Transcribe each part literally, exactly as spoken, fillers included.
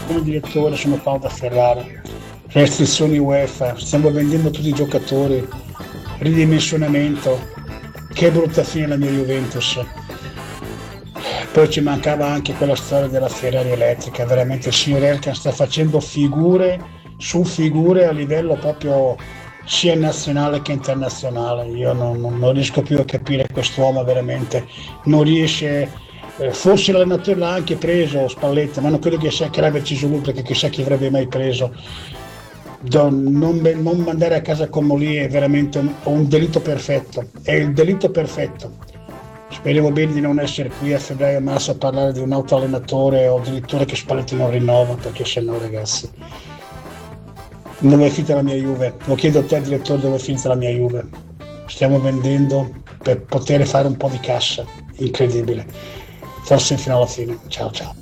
come direttore sono Paolo da Ferrara, restrizioni UEFA, stiamo vendendo tutti i giocatori, ridimensionamento, che brutta fine la mia Juventus. Poi ci mancava anche quella storia della Ferrari elettrica, veramente il signor Elkann sta facendo figure su figure a livello proprio sia nazionale che internazionale. Io non, non, non riesco più a capire quest'uomo, veramente non riesce. Eh, forse l'allenatore l'ha anche preso Spalletti, ma non credo che sia che l'averci su lui, perché chissà chi avrebbe mai preso. Non, non mandare a casa Comolli è veramente un, un delitto perfetto, è il delitto perfetto. Speriamo bene di non essere qui a febbraio e marzo a parlare di un altro allenatore o addirittura che Spalletti non rinnova, perché se no, ragazzi, dove è finita la mia Juve? Lo chiedo a te, direttore, dove è finita la mia Juve? Stiamo vendendo per poter fare un po' di cassa, incredibile. Forse fino alla fine. Ciao ciao.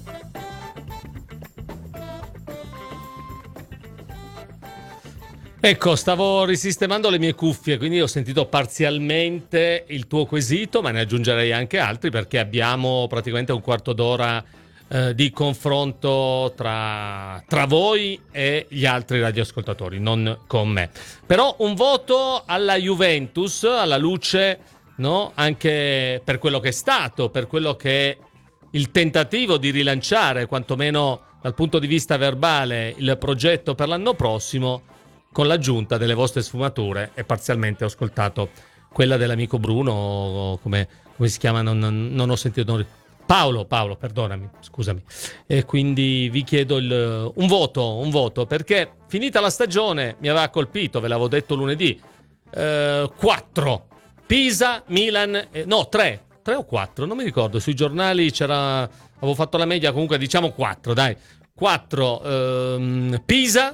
Ecco, stavo risistemando le mie cuffie, quindi ho sentito parzialmente il tuo quesito, ma ne aggiungerei anche altri perché abbiamo praticamente un quarto d'ora eh, di confronto tra, tra voi e gli altri radioascoltatori, non con me. Però un voto alla Juventus, alla luce, no? Anche per quello che è stato, per quello che è il tentativo di rilanciare, quantomeno dal punto di vista verbale, il progetto per l'anno prossimo, con l'aggiunta delle vostre sfumature, e parzialmente ho ascoltato quella dell'amico Bruno, come, come si chiama, non, non ho sentito, non, Paolo, Paolo, perdonami, scusami. E quindi vi chiedo il, un voto, un voto, perché finita la stagione mi aveva colpito, ve l'avevo detto lunedì, eh, quattro, Pisa, Milan, eh, no, tre, tre o quattro, non mi ricordo, sui giornali c'era, avevo fatto la media, comunque diciamo quattro, dai, quattro, ehm, Pisa,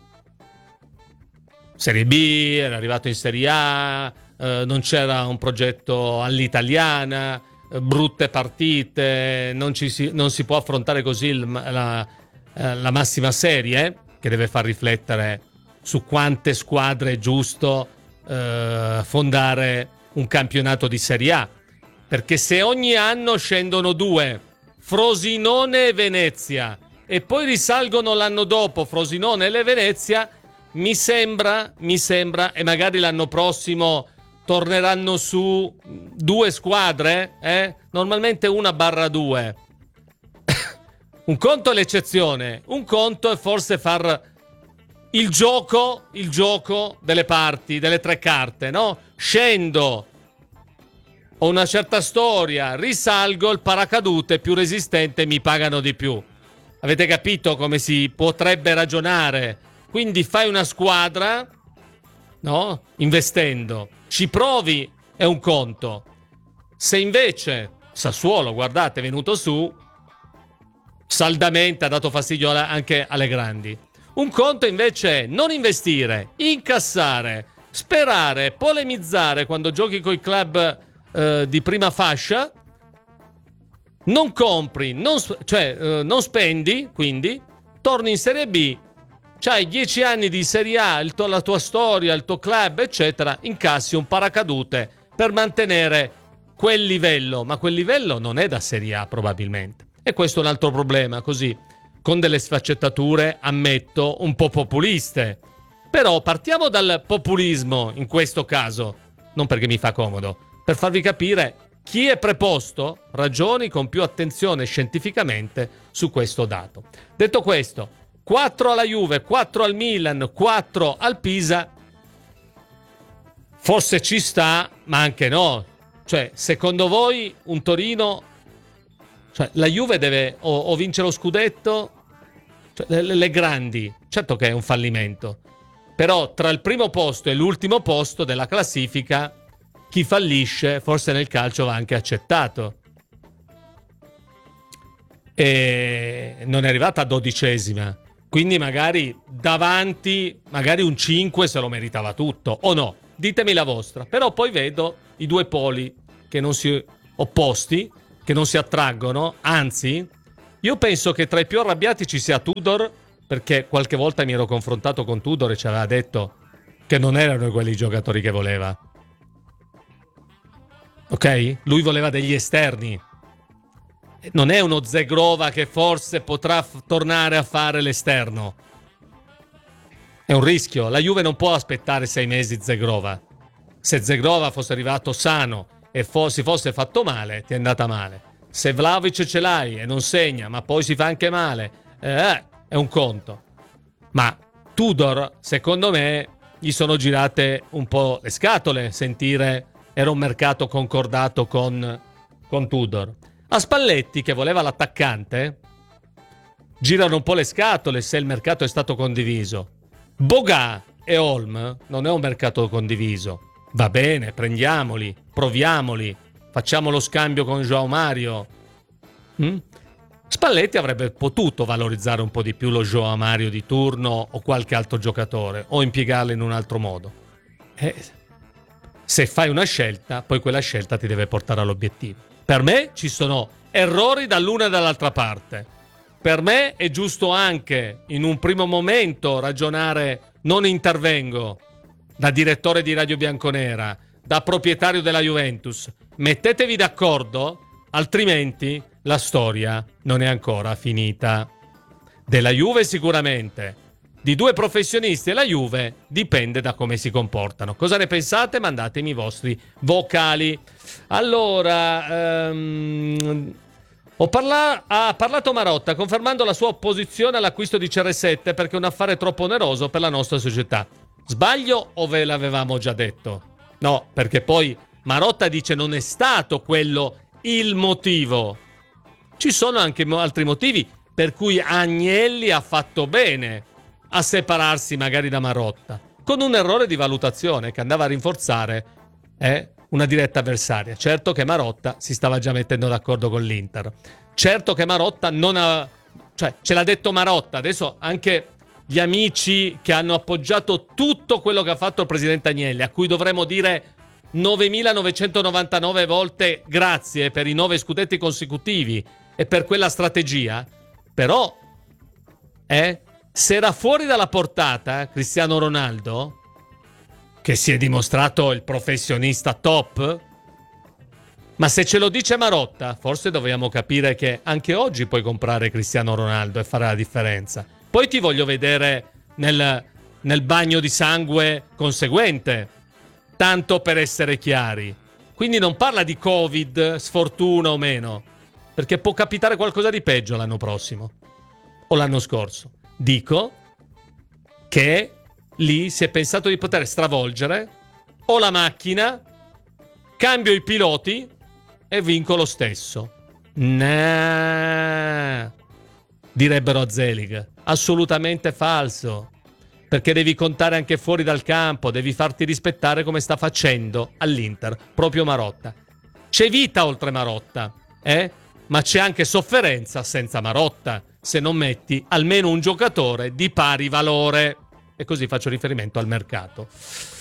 Serie B, era arrivato in Serie A, eh, non c'era un progetto all'italiana, eh, brutte partite, non, ci si, non si può affrontare così il, la, eh, la massima serie, eh, che deve far riflettere su quante squadre è giusto eh, fondare un campionato di Serie A. Perché se ogni anno scendono due, Frosinone e Venezia, e poi risalgono l'anno dopo Frosinone e le Venezia, mi sembra, mi sembra, e magari l'anno prossimo torneranno su due squadre, eh? Normalmente una barra due. Un conto è l'eccezione, un conto è forse far il gioco, il gioco delle parti, delle tre carte, no? Scendo, ho una certa storia, risalgo, il paracadute più resistente, mi pagano di più. Avete capito come si potrebbe ragionare? Quindi fai una squadra, no? Investendo. Ci provi, è un conto. Se invece Sassuolo, guardate, è venuto su, saldamente ha dato fastidio anche alle grandi. Un conto invece è non investire, incassare, sperare, polemizzare quando giochi coi club eh, di prima fascia, non compri, non, cioè eh, non spendi, quindi torni in Serie B, c'hai dieci anni di Serie A, il tuo, la tua storia, il tuo club, eccetera, incassi un paracadute per mantenere quel livello, ma quel livello non è da Serie A probabilmente. E questo è un altro problema, così, con delle sfaccettature, ammetto, un po' populiste. Però partiamo dal populismo in questo caso, non perché mi fa comodo, per farvi capire chi è preposto, ragioni con più attenzione scientificamente su questo dato. Detto questo, quattro alla Juve, quattro al Milan, quattro al Pisa, forse ci sta, ma anche no. Cioè, secondo voi un Torino, cioè la Juve deve o, o vincere lo scudetto, cioè, le, le grandi, certo che è un fallimento, però tra il primo posto e l'ultimo posto della classifica, chi fallisce forse nel calcio va anche accettato. E non è arrivata a dodicesima, quindi magari davanti, magari un cinque se lo meritava tutto, o no? Ditemi la vostra. Però poi vedo i due poli che non si opposti, che non si attraggono, anzi, io penso che tra i più arrabbiati ci sia Tudor, perché qualche volta mi ero confrontato con Tudor e ci aveva detto che non erano quelli giocatori che voleva. Ok? Lui voleva degli esterni. non è uno Zegrova che forse potrà f- tornare a fare l'esterno. È un rischio. La Juve non può aspettare sei mesi Zegrova. Se Zegrova fosse arrivato sano e fo- si fosse fatto male, ti è andata male. Se Vlahovic ce l'hai e non segna, ma poi si fa anche male, eh, è un conto. Ma Tudor, secondo me, gli sono girate un po' le scatole sentire era un mercato concordato con, con Tudor. A Spalletti, che voleva l'attaccante, girano un po' le scatole se il mercato è stato condiviso. Boga e Holm non è un mercato condiviso. Va bene, prendiamoli, proviamoli, facciamo lo scambio con João Mario. Mm? Spalletti avrebbe potuto valorizzare un po' di più lo João Mario di turno o qualche altro giocatore, o impiegarlo in un altro modo. E se fai una scelta, poi quella scelta ti deve portare all'obiettivo. Per me ci sono errori dall'una e dall'altra parte. Per me è giusto anche in un primo momento ragionare, non intervengo da direttore di Radio Bianconera, da proprietario della Juventus, mettetevi d'accordo, altrimenti la storia non è ancora finita. Della Juve sicuramente, di due professionisti e la Juve dipende da come si comportano. Cosa ne pensate? Mandatemi i vostri vocali. Allora, um, ho parla- ha parlato Marotta confermando la sua opposizione all'acquisto di C R sette perché è un affare troppo oneroso per la nostra società. Sbaglio o ve l'avevamo già detto? No, perché poi Marotta dice non è stato quello il motivo. Ci sono anche altri motivi per cui Agnelli ha fatto bene a separarsi magari da Marotta, con un errore di valutazione che andava a rinforzare eh, una diretta avversaria. Certo che Marotta si stava già mettendo d'accordo con l'Inter. Certo che Marotta non ha... cioè, ce l'ha detto Marotta. Adesso anche gli amici che hanno appoggiato tutto quello che ha fatto il presidente Agnelli, a cui dovremmo dire novemilanovecentonovantanove volte grazie per i nove scudetti consecutivi e per quella strategia, però eh, se era fuori dalla portata Cristiano Ronaldo, che si è dimostrato il professionista top, ma se ce lo dice Marotta, forse dobbiamo capire che anche oggi puoi comprare Cristiano Ronaldo e fare la differenza. Poi ti voglio vedere nel, nel bagno di sangue conseguente, tanto per essere chiari. Quindi non parla di Covid, sfortuna o meno, perché può capitare qualcosa di peggio l'anno prossimo o l'anno scorso. Dico che lì si è pensato di poter stravolgere o la macchina, cambio i piloti e vinco lo stesso. Nah, direbbero a Zelig. Assolutamente falso, perché devi contare anche fuori dal campo, devi farti rispettare come sta facendo all'Inter proprio Marotta. C'è vita oltre Marotta, eh? Ma c'è anche sofferenza senza Marotta, se non metti almeno un giocatore di pari valore. E così faccio riferimento al mercato.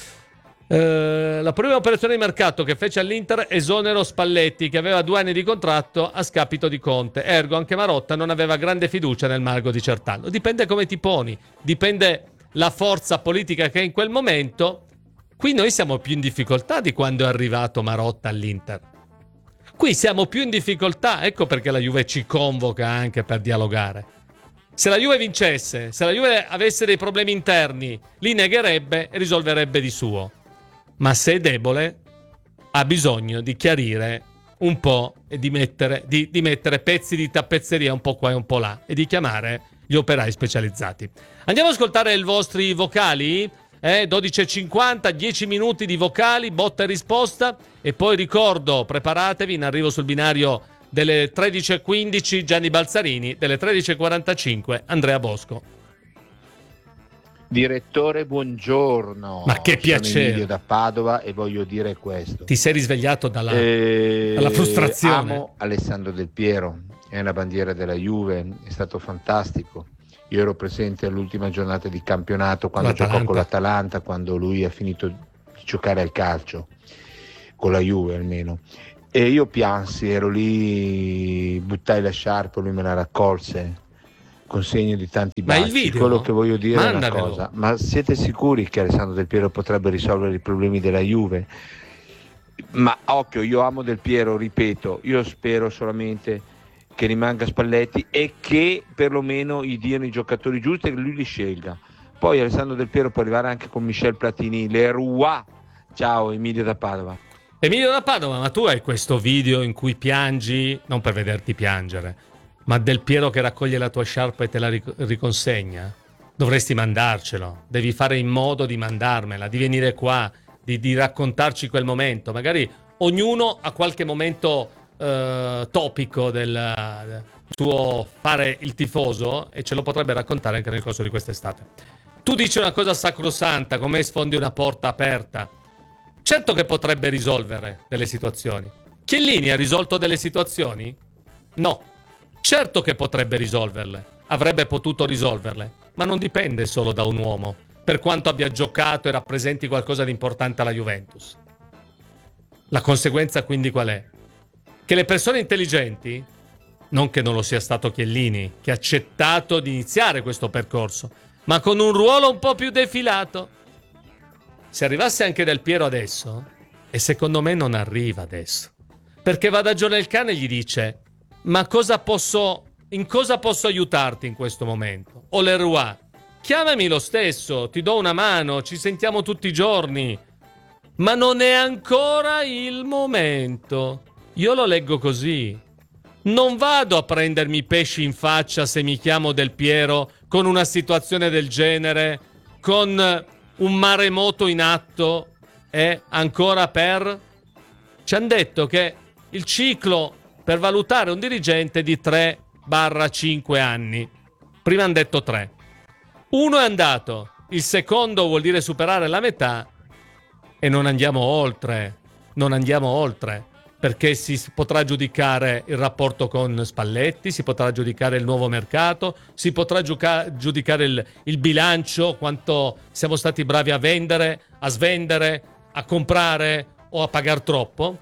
Eh, la prima operazione di mercato che fece all'Inter esonero Spalletti, che aveva due anni di contratto a scapito di Conte. Ergo anche Marotta non aveva grande fiducia nel mago di Certallo. Dipende come ti poni, dipende la forza politica che è in quel momento. Qui noi siamo più in difficoltà di quando è arrivato Marotta all'Inter. Qui siamo più in difficoltà, ecco perché la Juve ci convoca anche per dialogare. Se la Juve vincesse, se la Juve avesse dei problemi interni, li negherebbe e risolverebbe di suo. Ma se è debole, ha bisogno di chiarire un po' e di mettere, di, di mettere pezzi di tappezzeria un po' qua e un po' là e di chiamare gli operai specializzati. Andiamo ad ascoltare i vostri vocali, eh, dodici e cinquanta, dieci minuti di vocali, botta e risposta, e poi ricordo, preparatevi, in arrivo sul binario delle tredici e quindici Gianni Balzarini, delle tredici e quarantacinque Andrea Bosco. Direttore, buongiorno. Ma che piacere. Sono Emilio da Padova e voglio dire questo. Ti sei risvegliato dalla, eh, dalla frustrazione. Amo Alessandro Del Piero, è una bandiera della Juve, è stato fantastico. Io ero presente all'ultima giornata di campionato quando L'Atalanta. giocò con l'Atalanta, quando lui ha finito di giocare al calcio, con la Juve almeno. E io piansi, ero lì, buttai la sciarpa, lui me la raccolse con segno di tanti Ma il baci. video? Quello che voglio dire Mandamelo. è una cosa: ma siete sicuri che Alessandro Del Piero potrebbe risolvere i problemi della Juve? Ma occhio, io amo Del Piero, ripeto, io spero solamente che rimanga Spalletti e che perlomeno gli diano i giocatori giusti e che lui li scelga. Poi Alessandro Del Piero può arrivare anche con Michel Platini, Leroy. Ciao, Emilio da Padova. Emilio da Padova, ma tu hai questo video in cui piangi, non per vederti piangere, ma Del Piero che raccoglie la tua sciarpa e te la ric- riconsegna? Dovresti mandarcelo, devi fare in modo di mandarmela, di venire qua, di, di raccontarci quel momento. Magari ognuno ha qualche momento eh, topico del suo fare il tifoso e ce lo potrebbe raccontare anche nel corso di quest'estate. Tu dici una cosa sacrosanta, come sfondi una porta aperta. Certo che potrebbe risolvere delle situazioni. Chiellini ha risolto delle situazioni? No. Certo che potrebbe risolverle. Avrebbe potuto risolverle. Ma non dipende solo da un uomo, per quanto abbia giocato e rappresenti qualcosa di importante alla Juventus. La conseguenza quindi qual è? Che le persone intelligenti, non che non lo sia stato Chiellini, che ha accettato di iniziare questo percorso, ma con un ruolo un po' più defilato. Se arrivasse anche Del Piero adesso, e secondo me non arriva adesso, perché va da Giorgio il Cane e gli dice: ma cosa posso, in cosa posso aiutarti in questo momento? O Leroy, chiamami lo stesso, ti do una mano, ci sentiamo tutti i giorni, ma non è ancora il momento. Io lo leggo così. Non vado a prendermi pesci in faccia se mi chiamo Del Piero con una situazione del genere, con un maremoto in atto e ancora per... Ci hanno detto che il ciclo per valutare un dirigente è di tre cinque anni. Prima hanno detto tre. Uno è andato, il secondo vuol dire superare la metà e non andiamo oltre. Non andiamo oltre. Perché si potrà giudicare il rapporto con Spalletti, si potrà giudicare il nuovo mercato, si potrà giuca- giudicare il, il bilancio, quanto siamo stati bravi a vendere, a svendere, a comprare o a pagare troppo.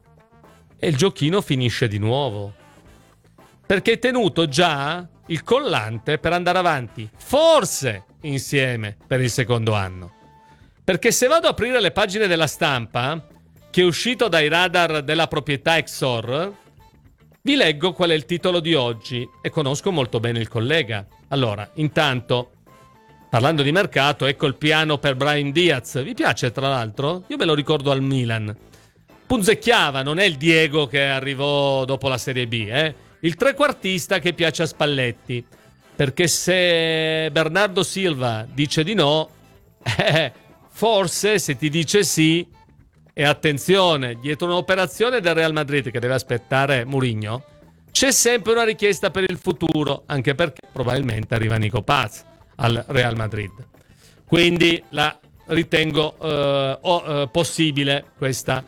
E il giochino finisce di nuovo. Perché è tenuto già il collante per andare avanti, forse insieme, per il secondo anno. Perché se vado ad aprire le pagine della Stampa, che è uscito dai radar della proprietà Exor, vi leggo qual è il titolo di oggi e conosco molto bene il collega. Allora, intanto, parlando di mercato, ecco il piano per Brahim Diaz. Vi piace, tra l'altro? Io me lo ricordo al Milan. Punzecchiava, non è il Diego che arrivò dopo la Serie B, eh? Il trequartista che piace a Spalletti. Perché se Bernardo Silva dice di no, eh, forse se ti dice sì... E attenzione, dietro un'operazione del Real Madrid che deve aspettare Mourinho, c'è sempre una richiesta per il futuro, anche perché probabilmente arriva Nico Paz al Real Madrid. Quindi la ritengo eh, oh, eh, possibile questa,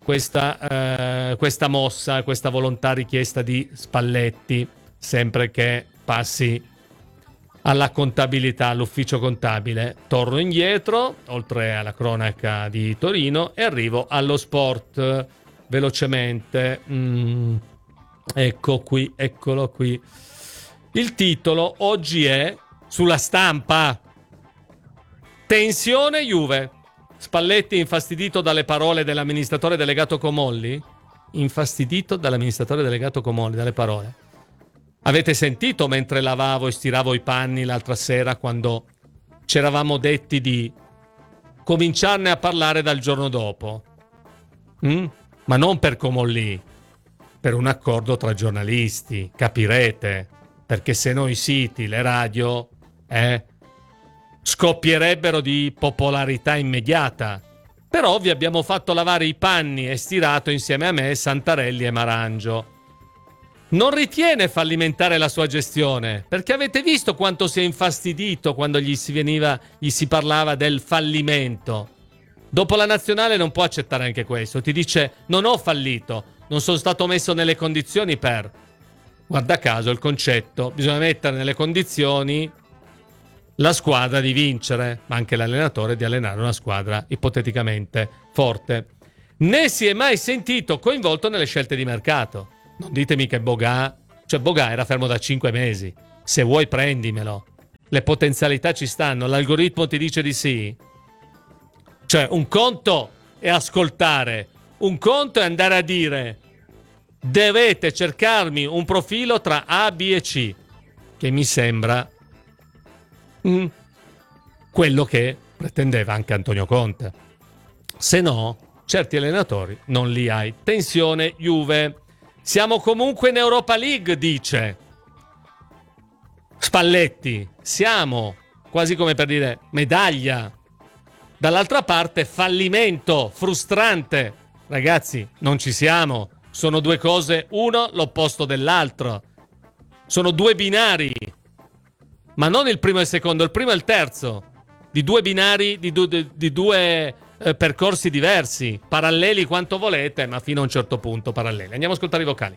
questa, eh, questa mossa, questa volontà richiesta di Spalletti, sempre che passi alla contabilità, all'ufficio contabile. Torno indietro, oltre alla cronaca di Torino, e arrivo allo sport velocemente. Mm, ecco qui, eccolo qui. Il titolo oggi è sulla Stampa. Tensione Juve. Spalletti infastidito dalle parole dell'amministratore delegato Comolli? Infastidito dall'amministratore delegato Comolli, dalle parole. Avete sentito mentre lavavo e stiravo i panni l'altra sera quando ci eravamo detti di cominciarne a parlare dal giorno dopo? Mm? Ma non per Comolli, per un accordo tra giornalisti, capirete, perché se no i siti, le radio, eh, scoppierebbero di popolarità immediata. Però vi abbiamo fatto lavare i panni e stirato insieme a me Santarelli e Marangio. Non ritiene fallimentare la sua gestione, perché avete visto quanto si è infastidito quando gli si veniva, gli si parlava del fallimento. Dopo la nazionale non può accettare anche questo. Ti dice: non ho fallito, non sono stato messo nelle condizioni per... Guarda caso il concetto, bisogna mettere nelle condizioni la squadra di vincere, ma anche l'allenatore di allenare una squadra ipoteticamente forte. Né si è mai sentito coinvolto nelle scelte di mercato. Non ditemi che Boga, cioè Boga era fermo da cinque mesi. Se vuoi prendimelo. Le potenzialità ci stanno, l'algoritmo ti dice di sì. Cioè un conto è ascoltare, un conto è andare a dire dovete cercarmi un profilo tra A, B e C, che mi sembra mm, quello che pretendeva anche Antonio Conte. Se no, certi allenatori non li hai. Tensione Juve. Siamo comunque in Europa League, dice Spalletti. Siamo, quasi come per dire, medaglia. Dall'altra parte, fallimento, frustrante. Ragazzi, non ci siamo. Sono due cose, uno l'opposto dell'altro. Sono due binari. Ma non il primo e il secondo, il primo e il terzo. Di due binari, di, du- di due eh, percorsi diversi. Paralleli quanto volete, ma fino a un certo punto paralleli. Andiamo a ascoltare i vocali.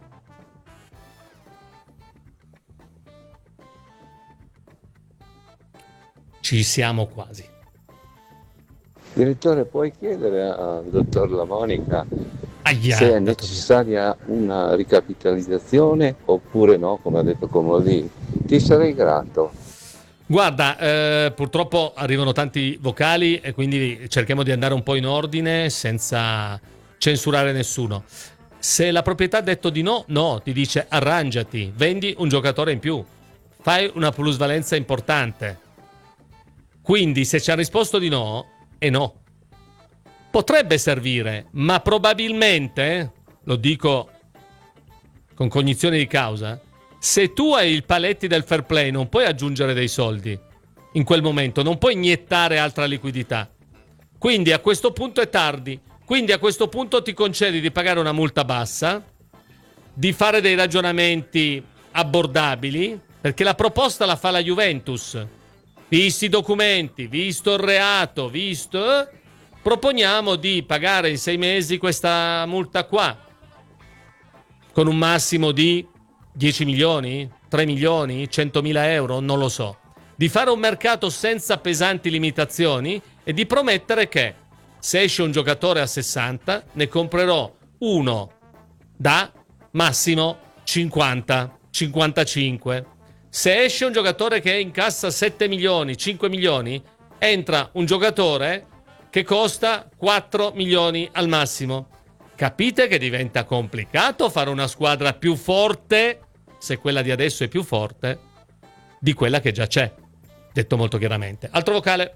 Ci siamo quasi. Direttore, puoi chiedere al dottor La Monica Aia, se è necessaria una ricapitalizzazione oppure no, come ha detto Comodini. Ti sarei grato. Guarda, eh, purtroppo arrivano tanti vocali e quindi cerchiamo di andare un po' in ordine senza censurare nessuno. Se la proprietà ha detto di no, no, ti dice arrangiati, vendi un giocatore in più, fai una plusvalenza importante. Quindi se ci ha risposto di no, è no. Potrebbe servire, ma probabilmente, lo dico con cognizione di causa, se tu hai il paletti del fair play non puoi aggiungere dei soldi in quel momento, non puoi iniettare altra liquidità. Quindi a questo punto è tardi, quindi a questo punto ti concedi di pagare una multa bassa, di fare dei ragionamenti abbordabili, perché la proposta la fa la Juventus. Visti i documenti, visto il reato, visto... proponiamo di pagare in sei mesi questa multa qua, con un massimo di dieci milioni, tre milioni, centomila euro, non lo so. Di fare un mercato senza pesanti limitazioni e di promettere che se esce un giocatore a sessanta, ne comprerò uno da massimo cinquanta, cinquantacinque. Se esce un giocatore che incassa sette milioni, cinque milioni, entra un giocatore che costa quattro milioni al massimo. Capite che diventa complicato fare una squadra più forte, se quella di adesso è più forte, di quella che già c'è. Detto molto chiaramente. Altro vocale?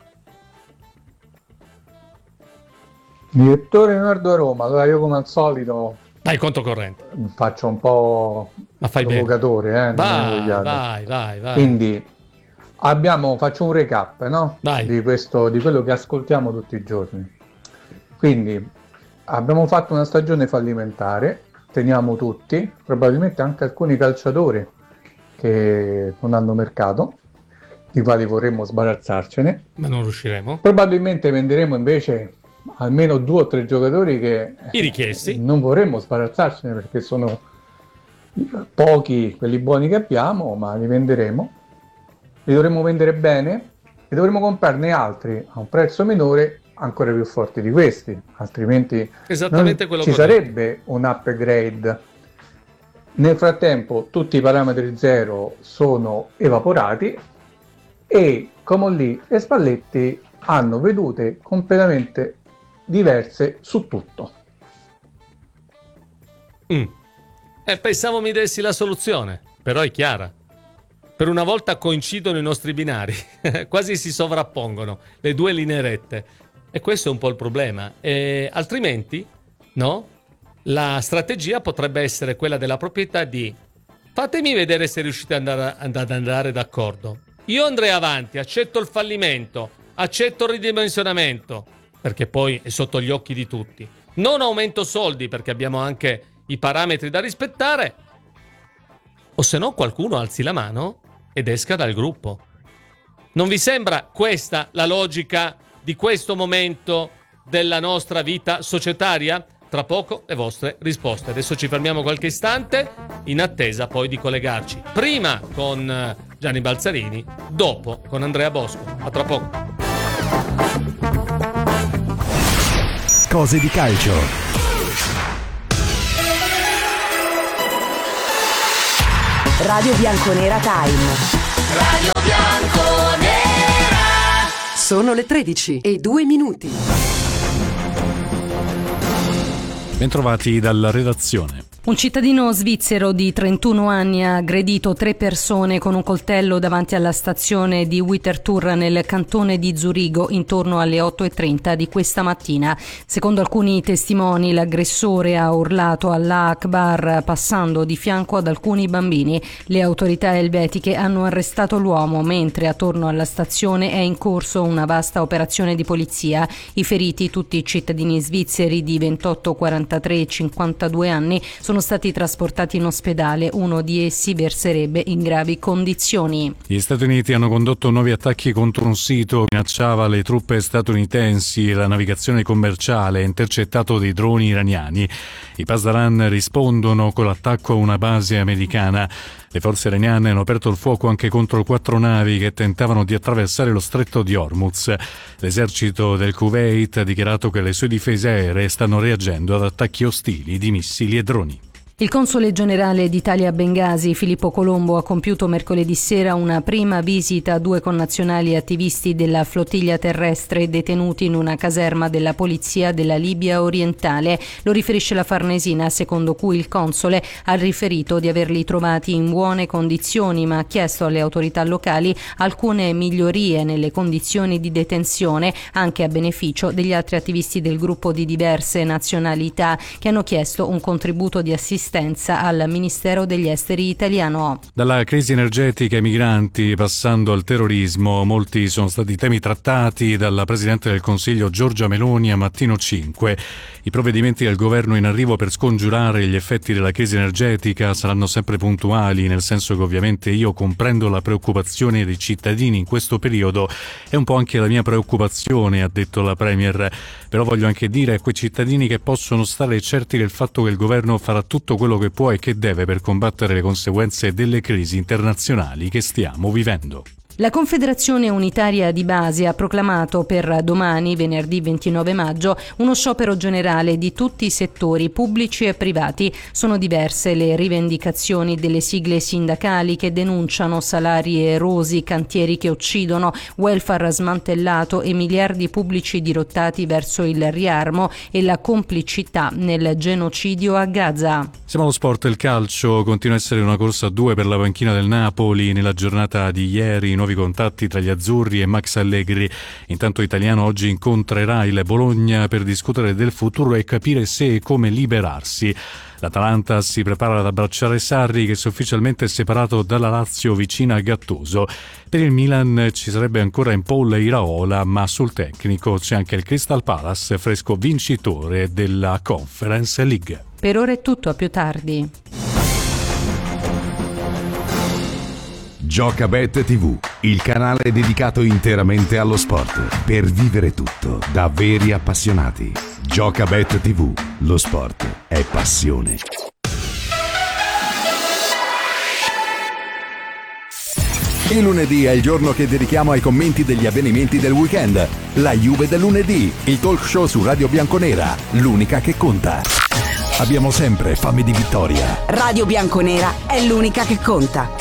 Direttore Leonardo Roma, allora io come al solito... Vai controcorrente. Faccio un po' Ma fai provocatore, bene. eh? Vai, vai, vai, vai. Quindi abbiamo, faccio un recap, no? Vai. Di questo, di quello che ascoltiamo tutti i giorni. Quindi abbiamo fatto una stagione fallimentare, teniamo tutti, probabilmente anche alcuni calciatori che non hanno mercato, di quali vorremmo sbarazzarcene. Ma non riusciremo. Probabilmente venderemo invece almeno due o tre giocatori che I richiesti. non vorremmo sbarazzarcene perché sono pochi quelli buoni che abbiamo, ma li venderemo. Li dovremmo vendere bene e dovremmo comprarne altri a un prezzo minore ancora più forti di questi, altrimenti Esattamente quello ci che ho sarebbe un upgrade. Nel frattempo tutti i parametri zero sono evaporati e Comolli e Spalletti hanno vedute completamente diverse su tutto. Mm. Eh, pensavo mi dessi la soluzione, però è chiara. Per una volta coincidono i nostri binari, quasi si sovrappongono le due linee rette. E questo è un po' il problema. E altrimenti, no? La strategia potrebbe essere quella della proprietà di fatemi vedere se riuscite ad andare, ad andare d'accordo. Io andrei avanti, accetto il fallimento, accetto il ridimensionamento, perché poi è sotto gli occhi di tutti. Non aumento soldi, perché abbiamo anche i parametri da rispettare. O se no qualcuno alzi la mano ed esca dal gruppo. Non vi sembra questa la logica di questo momento della nostra vita societaria? Tra poco le vostre risposte. Adesso ci fermiamo qualche istante in attesa poi di collegarci prima con Gianni Balzarini, dopo con Andrea Bosco. A tra poco. Cose di calcio. Radio Bianconera Time. Radio Bianconera. Sono le tredici e due minuti. Bentrovati dalla redazione. Un cittadino svizzero di trentuno anni ha aggredito tre persone con un coltello davanti alla stazione di Winterthur nel cantone di Zurigo intorno alle otto e trenta di questa mattina. Secondo alcuni testimoni, l'aggressore ha urlato Allah Akbar passando di fianco ad alcuni bambini. Le autorità elvetiche hanno arrestato l'uomo, mentre attorno alla stazione è in corso una vasta operazione di polizia. I feriti, tutti cittadini svizzeri di ventotto, quarantatré e cinquantadue anni, sono stati trasportati in ospedale. Uno di essi verserebbe in gravi condizioni. Gli Stati Uniti hanno condotto nuovi attacchi contro un sito che minacciava le truppe statunitensi e la navigazione commerciale, intercettato dei droni iraniani. I Pasdaran rispondono con l'attacco a una base americana. Le forze iraniane hanno aperto il fuoco anche contro quattro navi che tentavano di attraversare lo stretto di Hormuz. L'esercito del Kuwait ha dichiarato che le sue difese aeree stanno reagendo ad attacchi ostili di missili e droni. Il console generale d'Italia a Bengasi, Filippo Colombo, ha compiuto mercoledì sera una prima visita a due connazionali attivisti della flottiglia terrestre detenuti in una caserma della polizia della Libia orientale. Lo riferisce la Farnesina, secondo cui il console ha riferito di averli trovati in buone condizioni, ma ha chiesto alle autorità locali alcune migliorie nelle condizioni di detenzione, anche a beneficio degli altri attivisti del gruppo di diverse nazionalità che hanno chiesto un contributo di assistenza al Ministero degli Esteri italiano. Dalla crisi energetica ai migranti, passando al terrorismo, molti sono stati temi trattati dalla Presidente del Consiglio Giorgia Meloni a Mattino cinque. I provvedimenti del governo in arrivo per scongiurare gli effetti della crisi energetica saranno sempre puntuali, nel senso che ovviamente io comprendo la preoccupazione dei cittadini in questo periodo, è un po' anche la mia preoccupazione, ha detto la Premier, però voglio anche dire a quei cittadini che possono stare certi del fatto che il governo farà tutto quello che può e che deve per combattere le conseguenze delle crisi internazionali che stiamo vivendo. La Confederazione Unitaria di Base ha proclamato per domani, venerdì ventinove maggio, uno sciopero generale di tutti i settori pubblici e privati. Sono diverse le rivendicazioni delle sigle sindacali che denunciano salari erosi, cantieri che uccidono, welfare smantellato e miliardi pubblici dirottati verso il riarmo e la complicità nel genocidio a Gaza. Siamo allo sport. Il calcio continua a essere una corsa a due per la panchina del Napoli. Nella giornata di ieri nuovi contatti tra gli azzurri e Max Allegri. Intanto Italiano oggi incontrerà il Bologna per discutere del futuro e capire se e come liberarsi. L'Atalanta si prepara ad abbracciare Sarri, che si è ufficialmente separato dalla Lazio vicina a Gattuso. Per il Milan ci sarebbe ancora in pole Iraola, ma sul tecnico c'è anche il Crystal Palace, fresco vincitore della Conference League. Per ora è tutto, a più tardi. Giocabet tivù, il canale dedicato interamente allo sport, per vivere tutto da veri appassionati. Giocabet tivù, lo sport è passione. Il lunedì è il giorno che dedichiamo ai commenti degli avvenimenti del weekend. La Juve del lunedì, il talk show su Radio Bianconera, l'unica che conta. Abbiamo sempre fame di vittoria. Radio Bianconera è l'unica che conta.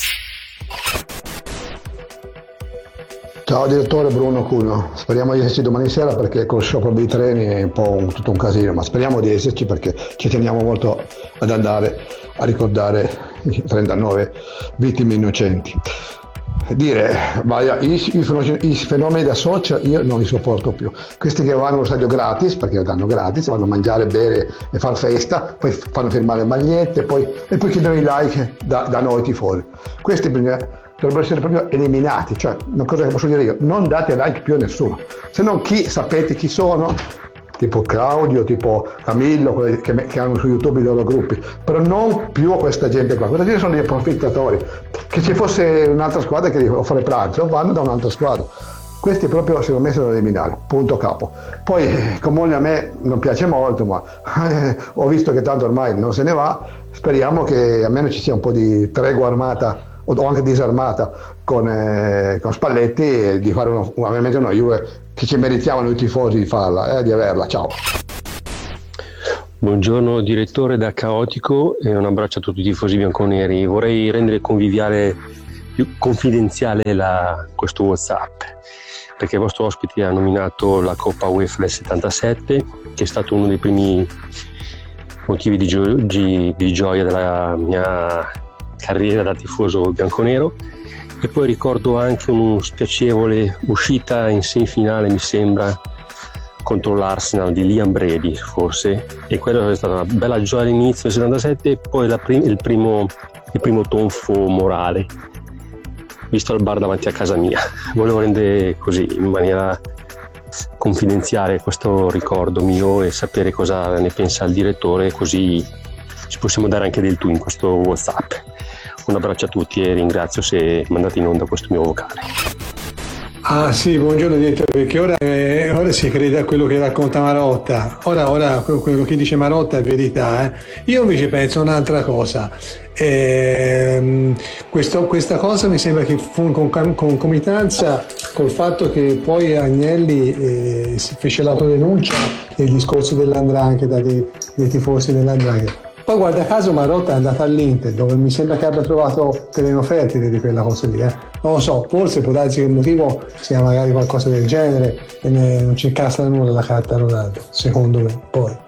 Ciao direttore, Bruno Cugno, speriamo di esserci domani sera perché col sciopero dei treni è un po' un, tutto un casino, ma speriamo di esserci perché ci teniamo molto ad andare a ricordare i trentanove vittime innocenti. Dire, vai, i, i, i fenomeni da social io non li sopporto più. Questi che vanno allo stadio gratis, perché lo danno gratis, vanno a mangiare, bere e far festa, poi fanno firmare magliette poi, e poi chiedono i like da, da noi tifosi. Questi bisogna... dovrebbero essere proprio eliminati, cioè una cosa che posso dire io, non date like più a nessuno, se non chi sapete chi sono, tipo Claudio, tipo Camillo, quelli che, che hanno su YouTube i loro gruppi, però non più a questa gente qua, questa gente sono dei approfittatori, che ci fosse un'altra squadra che gli offre pranzo, vanno da un'altra squadra, questi proprio secondo me sono da eliminare, punto capo. Poi Comune a me non piace molto, ma eh, ho visto che tanto ormai non se ne va, speriamo che almeno ci sia un po' di tregua armata o anche disarmata con, eh, con Spalletti e di fare uno, ovviamente una Juve che ci meritiamo noi tifosi di farla, eh, di averla. Ciao. Buongiorno direttore da Caotico e un abbraccio a tutti i tifosi bianconeri. Vorrei rendere conviviale, più confidenziale la, questo WhatsApp, perché il vostro ospite ha nominato la Coppa UEFA del settantasette, che è stato uno dei primi motivi di, gio- di, di gioia della mia carriera da tifoso bianconero. E poi ricordo anche una spiacevole uscita in semifinale, mi sembra, contro l'Arsenal di Liam Brady forse, e quella è stata una bella gioia all'inizio del settantasette, e poi la prim- il, primo, il primo tonfo morale visto al bar davanti a casa mia. Volevo rendere così in maniera confidenziale questo ricordo mio e sapere cosa ne pensa il direttore, così ci possiamo dare anche del tu in questo WhatsApp. Un abbraccio a tutti e ringrazio se mandate in onda questo mio vocale. Ah sì, buongiorno direttore, perché ora, eh, ora si crede a quello che racconta Marotta, ora, ora quello che dice Marotta è verità, eh. Io invece penso un'altra cosa, eh, questo, questa cosa mi sembra che fu in con, concomitanza col fatto che poi Agnelli eh, si fece l'autodenuncia del discorso dell'andrangheta, dei, dei tifosi dell'andrangheta. Poi guarda caso Marotta è andata all'Inter, dove mi sembra che abbia trovato terreno fertile di quella cosa lì, eh. Non lo so, forse può darsi che il motivo sia magari qualcosa del genere e ne, non ci incastra nulla la carta Ronaldo, secondo me, poi.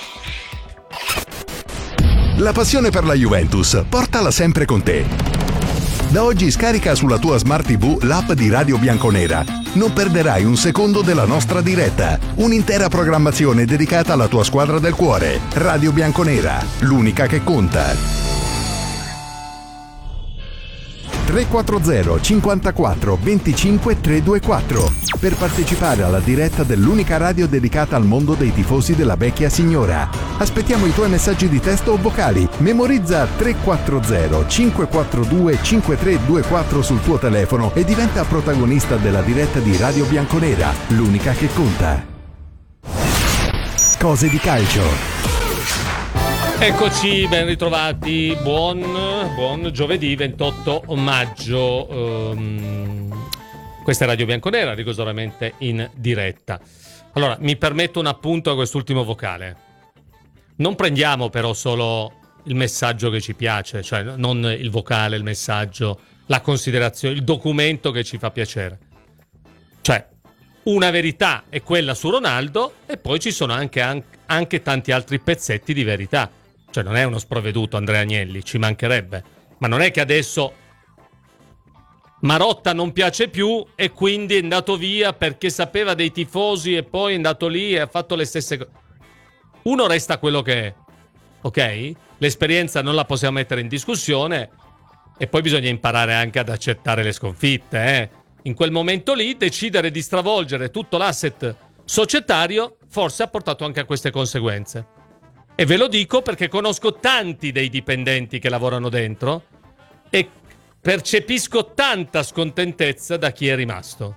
La passione per la Juventus, portala sempre con te. Da oggi scarica sulla tua Smart tivù l'app di Radio Bianconera. Non perderai un secondo della nostra diretta. Un'intera programmazione dedicata alla tua squadra del cuore. Radio Bianconera, l'unica che conta. tre quattro zero cinquantaquattro venticinque trecentoventiquattro per partecipare alla diretta dell'unica radio dedicata al mondo dei tifosi della vecchia signora. Aspettiamo i tuoi messaggi di testo o vocali. Memorizza tre quattro zero cinque quattro due cinque tre due quattro sul tuo telefono e diventa protagonista della diretta di Radio Bianconera, l'unica che conta. Cose di calcio. Eccoci, ben ritrovati, buon, buon giovedì ventotto maggio, um, questa è Radio Bianconera, rigorosamente in diretta. Allora, mi permetto un appunto a quest'ultimo vocale. Non prendiamo però solo il messaggio che ci piace, cioè non il vocale, il messaggio, la considerazione, il documento che ci fa piacere. Cioè, una verità è quella su Ronaldo e poi ci sono anche, anche, anche tanti altri pezzetti di verità. Cioè non è uno sprovveduto Andrea Agnelli, ci mancherebbe. Ma non è che adesso Marotta non piace più e quindi è andato via perché sapeva dei tifosi e poi è andato lì e ha fatto le stesse cose. Uno resta quello che è, ok? L'esperienza non la possiamo mettere in discussione e poi bisogna imparare anche ad accettare le sconfitte, eh? In quel momento lì decidere di stravolgere tutto l'asset societario forse ha portato anche a queste conseguenze. E ve lo dico perché conosco tanti dei dipendenti che lavorano dentro e percepisco tanta scontentezza da chi è rimasto.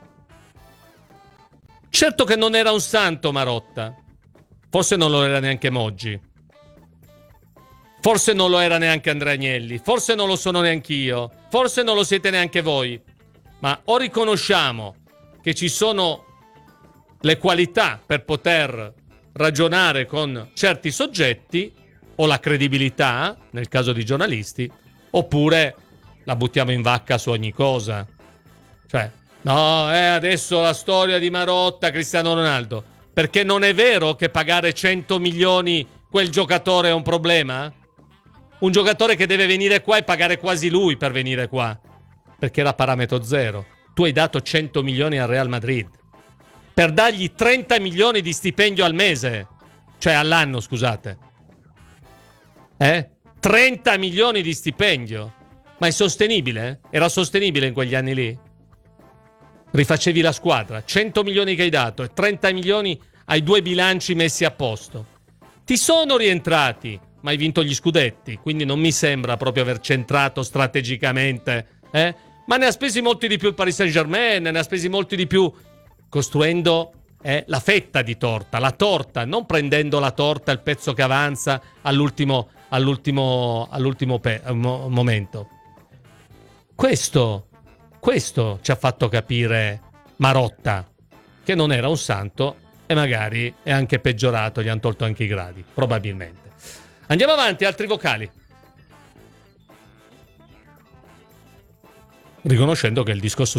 Certo che non era un santo Marotta, forse non lo era neanche Moggi, forse non lo era neanche Andrea Agnelli, forse non lo sono neanche io, forse non lo siete neanche voi, ma o riconosciamo che ci sono le qualità per poter ragionare con certi soggetti o la credibilità nel caso di giornalisti, oppure la buttiamo in vacca su ogni cosa. Cioè, no, eh, adesso la storia di Marotta, Cristiano Ronaldo, perché non è vero che pagare cento milioni quel giocatore è un problema? Un giocatore che deve venire qua e pagare quasi lui per venire qua, perché era parametro zero. Tu hai dato cento milioni al Real Madrid per dargli trenta milioni di stipendio al mese, cioè all'anno, scusate. Eh? trenta milioni di stipendio. Ma è sostenibile? Era sostenibile in quegli anni lì? Rifacevi la squadra, cento milioni che hai dato e trenta milioni ai due bilanci messi a posto. Ti sono rientrati, ma hai vinto gli scudetti, quindi non mi sembra proprio aver centrato strategicamente, eh? Ma ne ha spesi molti di più il Paris Saint-Germain, ne ha spesi molti di più costruendo eh, la fetta di torta, la torta, non prendendo la torta, il pezzo che avanza all'ultimo, all'ultimo, all'ultimo pe- mo- momento. Questo, questo ci ha fatto capire Marotta, che non era un santo e magari è anche peggiorato, gli hanno tolto anche i gradi, probabilmente. Andiamo avanti, altri vocali. Riconoscendo che il discorso